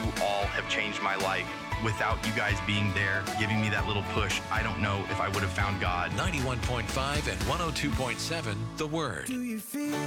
all have changed my life. Without you guys being there, giving me that little push, I don't know if I would have found God. 91.5 and 102.7 The Word.